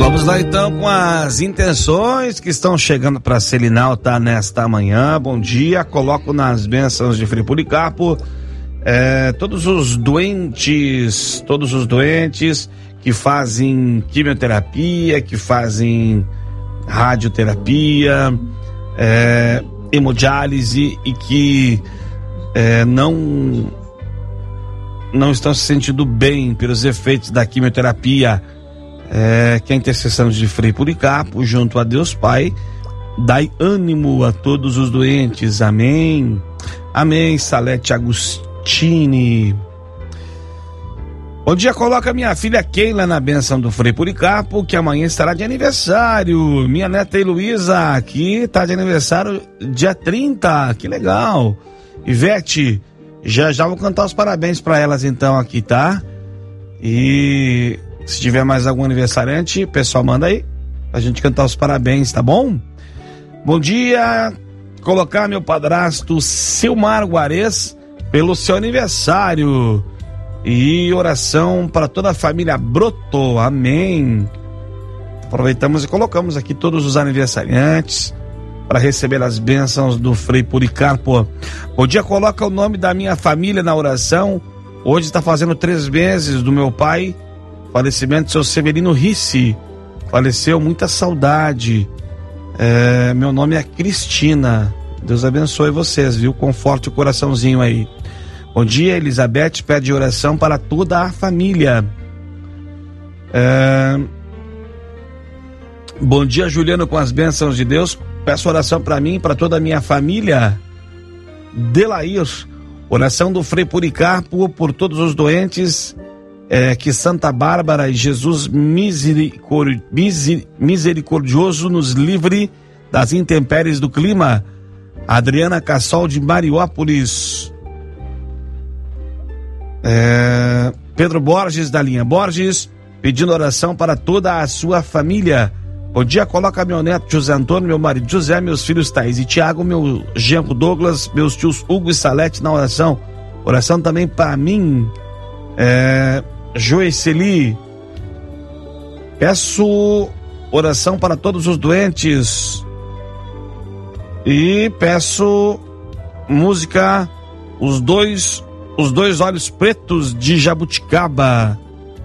Vamos lá então com as intenções que estão chegando para Selinal, tá, nesta manhã. Bom dia, coloco nas bênçãos de Frei Policarpo todos os doentes que fazem quimioterapia, que fazem radioterapia, hemodiálise e que não estão se sentindo bem pelos efeitos da quimioterapia. Que a intercessão de Frei Policarpo, junto a Deus Pai, dai ânimo a todos os doentes. Amém. Amém. Salete Agostini. Bom dia, coloca minha filha Keila na bênção do Frei Policarpo, que amanhã estará de aniversário. Minha neta Heloísa, que está de aniversário dia 30, que legal. Ivete, já vou cantar os parabéns para elas então aqui, tá? E se tiver mais algum aniversariante, pessoal, manda aí pra gente cantar os parabéns, tá bom? Bom dia, colocar meu padrasto Silmar Guarez pelo seu aniversário e oração para toda a família Broto, amém. Aproveitamos e colocamos aqui todos os aniversariantes para receber as bênçãos do Frei Policarpo. Bom dia, coloca o nome da minha família na oração. Hoje está fazendo 3 meses do meu pai, falecimento do seu Severino Ricci, faleceu, muita saudade. Meu nome é Cristina, Deus abençoe vocês, viu? Conforte o coraçãozinho aí. Bom dia, Elizabeth pede oração para toda a família. Bom dia, Juliano, com as bênçãos de Deus, peço oração para mim e para toda a minha família. Delair, oração do Frei Policarpo por todos os doentes, que Santa Bárbara e Jesus misericordioso nos livre das intempéries do clima. Adriana Cassol de Mariópolis. Pedro Borges da linha Borges pedindo oração para toda a sua família. Bom dia, coloca meu neto José Antônio, meu marido José, meus filhos Thaís e Tiago, meu genro Douglas, meus tios Hugo e Salete na oração. Oração também para mim, Joeceli. Peço oração para todos os doentes e peço música Os Dois Olhos Pretos de Jabuticaba.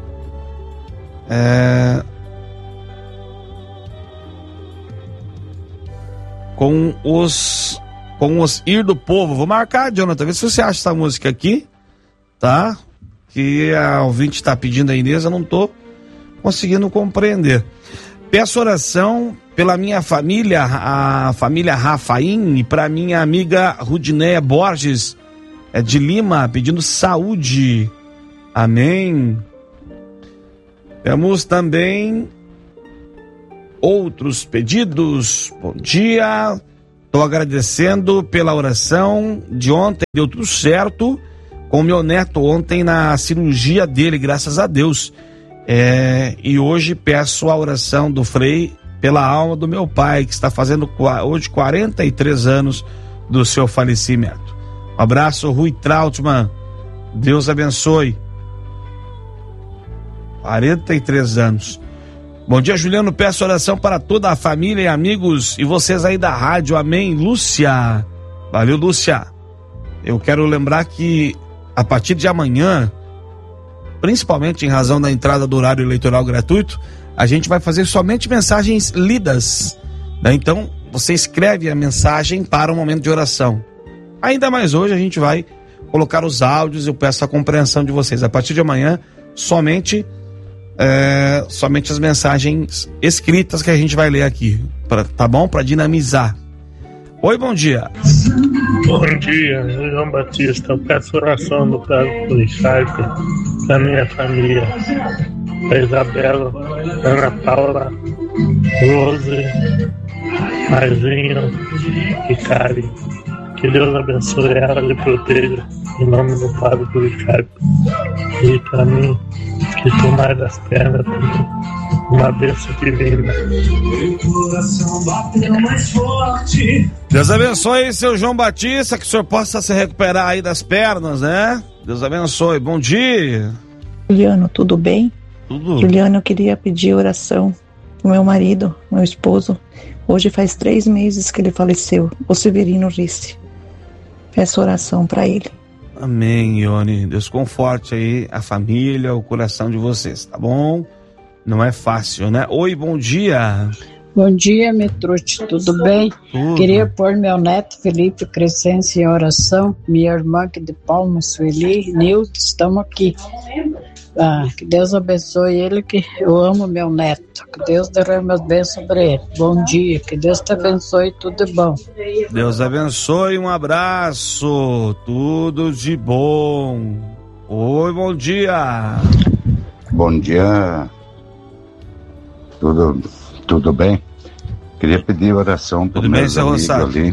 Com os Ir do Povo. Vou marcar, Jonathan, vê se você acha essa música aqui, tá? Que a ouvinte está pedindo a Inês, eu não tô conseguindo compreender. Peço oração pela minha família, a família Rafaim, e para minha amiga Rudinéia Borges, de Lima, pedindo saúde. Amém. Temos também outros pedidos. Bom dia, estou agradecendo pela oração de ontem, deu tudo certo com o meu neto ontem na cirurgia dele, graças a Deus. E hoje peço a oração do Frei pela alma do meu pai, que está fazendo hoje 43 anos do seu falecimento. Um abraço, Rui Trautmann, Deus abençoe. 43 anos. Bom dia, Juliano, peço oração para toda a família e amigos e vocês aí da rádio, amém. Lúcia, valeu, Lúcia. Eu quero lembrar que a partir de amanhã, principalmente em razão da entrada do horário eleitoral gratuito, a gente vai fazer somente mensagens lidas, né? Então, você escreve a mensagem para o momento de oração. Ainda mais hoje a gente vai colocar os áudios, eu peço a compreensão de vocês. A partir de amanhã, somente as mensagens escritas que a gente vai ler aqui, tá bom? Para dinamizar. Oi, bom dia. Bom dia, João Batista. Eu peço oração do Frei Policarpo da minha família, da Isabela, Ana Paula, Rose, Marzinho e Karen. Que Deus abençoe ela e proteja, em nome do Padre Policarpo. E para mim, que estou mais das pernas, uma bênção divina. Deus abençoe, seu João Batista, que o senhor possa se recuperar aí das pernas, né? Deus abençoe, bom dia. Juliano, tudo bem? Tudo. Juliano, eu queria pedir oração o meu marido, meu esposo. Hoje faz 3 meses que ele faleceu, o Severino Risse. Peço oração para ele. Amém, Ione. Deus conforte aí a família, o coração de vocês, tá bom? Não é fácil, né? Oi, bom dia. Bom dia, Mitrute, tudo bem? Tudo. Queria pôr meu neto Felipe Crescencio em oração, minha irmã aqui de Palmas, Sueli, Nilton, estamos aqui. Que Deus abençoe ele, que eu amo meu neto, que Deus derrame as bênçãos sobre ele. Bom dia, que Deus te abençoe, tudo de bom. Deus abençoe, um abraço, tudo de bom. Oi, bom dia. Bom dia, tudo bem? Queria pedir oração para meus amigos ali,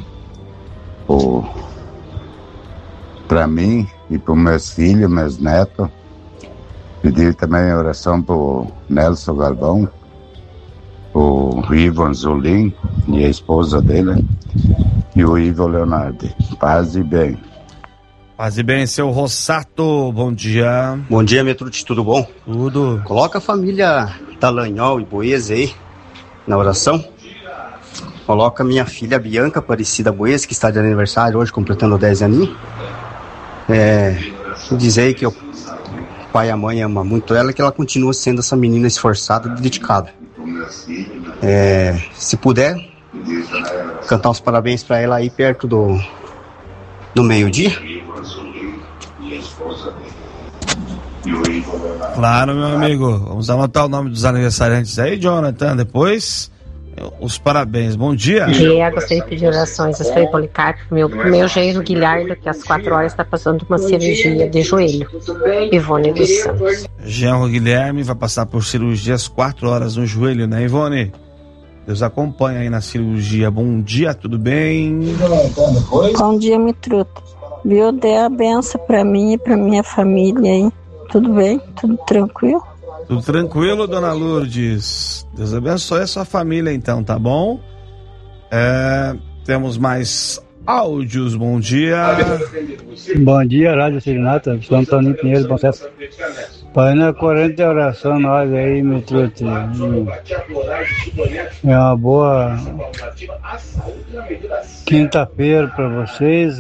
para mim e para meus filhos, meus netos. Pedir também oração para o Nelson Galvão, o Ivo Anzolin e a esposa dele, e o Ivo Leonardo. Paz e bem. Paz e bem, seu Rossato, bom dia. Bom dia, Mitrute, tudo bom? Tudo. Coloca a família Dallagnol e Boese aí na oração. Coloca minha filha Bianca Aparecida Boese, que está de aniversário hoje, completando 10 aninhos. Dizer aí que o pai e a mãe amam muito ela, que ela continua sendo essa menina esforçada e dedicada. Se puder, cantar os parabéns para ela aí perto do meio-dia. Claro, meu amigo. Vamos anotar o nome dos aniversariantes aí, Jonathan. Depois, os parabéns. Bom dia. Bom dia, gostaria de pedir orações a Frei Policarpo, meu genro Guilherme, que às 4 horas está passando uma cirurgia de joelho. Ivone dos Santos. Genro Guilherme vai passar por cirurgia às 4 horas no joelho, né, Ivone? Deus acompanha aí na cirurgia. Bom dia, tudo bem? Bom dia, Mitruta. Viu, dê a benção pra mim e pra minha família aí. Tudo bem? Tudo tranquilo? Tudo tranquilo, dona Lourdes. Deus abençoe a sua família então, tá bom? Temos mais áudios, bom dia. Bom dia, Rádio Serenata, sou Antônio Pinheiro, bom sucesso. Pai, na corrente de oração, nós aí, Mitrute. É uma boa quinta-feira para vocês.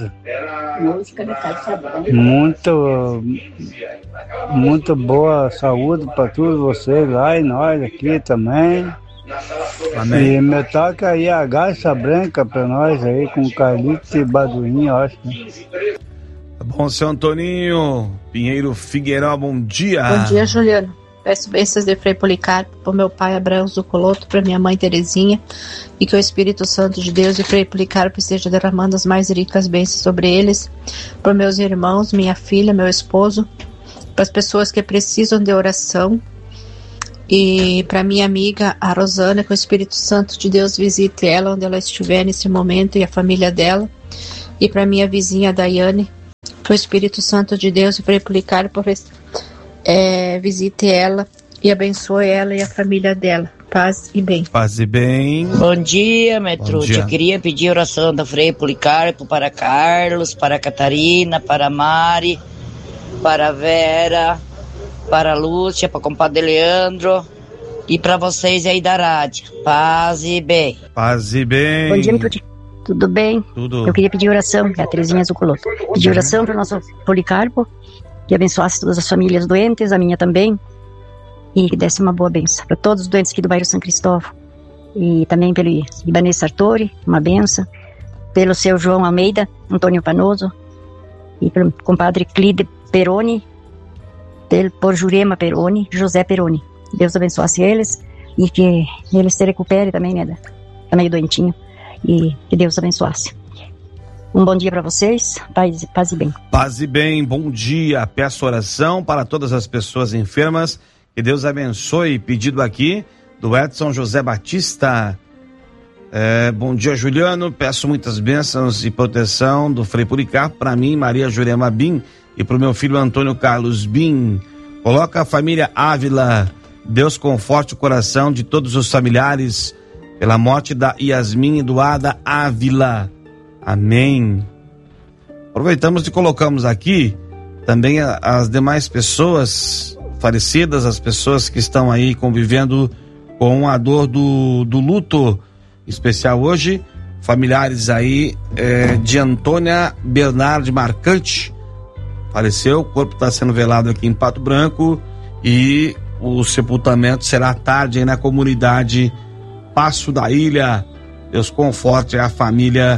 Muito boa saúde para todos vocês lá e nós aqui também. Amém. E me toca aí a garça branca para nós aí com Carlito e Baduinho, eu acho. Tá bom, seu Antoninho Pinheiro Figueiró, bom dia. Bom dia, Juliano. Peço bênçãos de Frei Policarpo para meu pai Abraão Zucoloto, para minha mãe Terezinha, e que o Espírito Santo de Deus e Frei Policarpo esteja derramando as mais ricas bênçãos sobre eles, para meus irmãos, minha filha, meu esposo, para as pessoas que precisam de oração, e para minha amiga, a Rosana, que o Espírito Santo de Deus visite ela onde ela estiver nesse momento e a família dela. E para minha vizinha, Daiane, que o Espírito Santo de Deus e Frei Policarpo visite ela e abençoe ela e a família dela. Paz e bem. Paz e bem. Bom dia, Metrute. Eu queria pedir oração da Frei Policarpo para Carlos, para Catarina, para Mari, para Vera, para a Lúcia, para o compadre Leandro e para vocês aí da rádio. Paz e bem. Paz e bem. Bom dia, Mitrute. Tudo bem? Tudo. Eu queria pedir oração, a Terezinha Zucoloto. Pedir oração para o nosso Policarpo, que abençoasse todas as famílias doentes, a minha também, e que desse uma boa benção para todos os doentes aqui do bairro São Cristóvão. E também pelo Ibanez Sartori, uma benção. Pelo seu João Almeida, Antônio Panoso, e pelo compadre Clide Peroni, por Jurema Peroni, José Peroni. Deus abençoasse eles e que eles se recuperem também, né? Tá meio doentinho. E que Deus abençoasse. Um bom dia para vocês, paz e bem. Paz e bem, bom dia. Peço oração para todas as pessoas enfermas. Que Deus abençoe. Pedido aqui do Edson José Batista. Bom dia, Juliano. Peço muitas bênçãos e proteção do Frei Policarpo para mim, Maria Jurema Bim, e para o meu filho Antônio Carlos Bim. Coloca a família Ávila. Deus conforte o coração de todos os familiares pela morte da Yasmin Eduarda Ávila. Amém. Aproveitamos e colocamos aqui também as demais pessoas falecidas, as pessoas que estão aí convivendo com a dor do luto especial hoje. Familiares aí de Antônia Bernardi Marcante faleceu, o corpo está sendo velado aqui em Pato Branco e o sepultamento será à tarde aí na comunidade Passo da Ilha. Deus conforte a família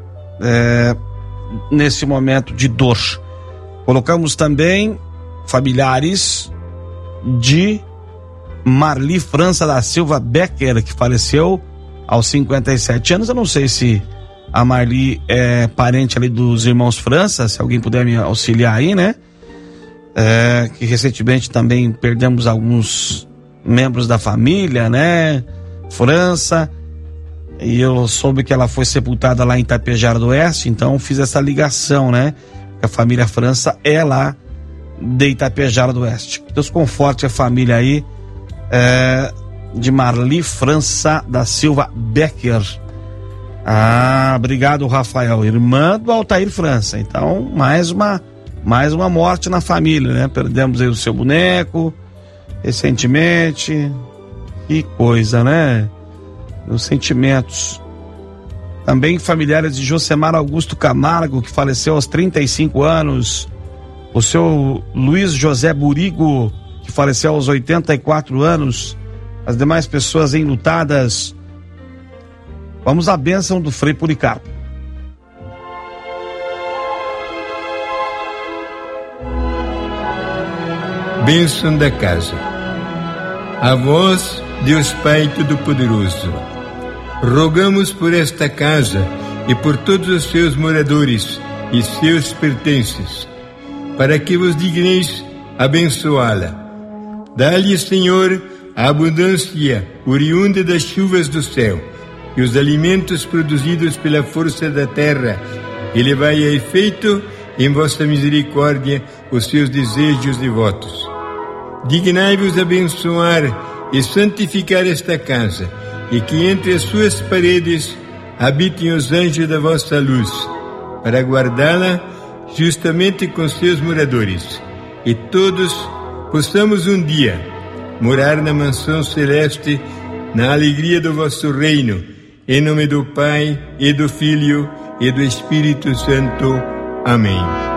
nesse momento de dor. Colocamos também familiares de Marli França da Silva Becker, que faleceu aos 57 anos. Eu não sei se a Marli é parente ali dos irmãos França, se alguém puder me auxiliar aí, né? Que recentemente também perdemos alguns membros da família, né? França, e eu soube que ela foi sepultada lá em Itapejara do Oeste, então fiz essa ligação, né? A família França é lá de Itapejara do Oeste. Deus conforte a família aí de Marli França da Silva Becker. Obrigado, Rafael, irmã do Altair França. Então, mais uma morte na família, né? Perdemos aí o seu boneco recentemente. Que coisa, né? Os sentimentos. Também familiares de Josemar Augusto Camargo, que faleceu aos 35 anos. O seu Luiz José Burigo, que faleceu aos 84 anos. As demais pessoas enlutadas. Vamos à bênção do Frei Policarpo. Bênção da casa. A vós, Deus Pai Todo-Poderoso, rogamos por esta casa e por todos os seus moradores e seus pertences, para que vos digneis abençoá-la. Dá-lhe, Senhor, a abundância oriunda das chuvas do céu e os alimentos produzidos pela força da terra, e levai a efeito em vossa misericórdia os seus desejos e votos. Dignai-vos abençoar e santificar esta casa, e que entre as suas paredes habitem os anjos da vossa luz, para guardá-la justamente com seus moradores, e todos possamos um dia morar na mansão celeste, na alegria do vosso reino, em nome do Pai, e do Filho, e do Espírito Santo. Amém.